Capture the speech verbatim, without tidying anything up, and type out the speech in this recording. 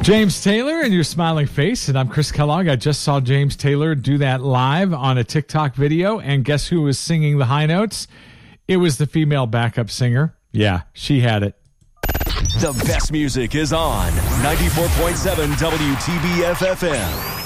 James Taylor and your smiling face, and I'm Chris Kellogg. I just saw James Taylor do that live on a TikTok video, and guess who was singing the high notes? It was the female backup singer. Yeah, she had it. The best music is on ninety-four point seven W T B F F M.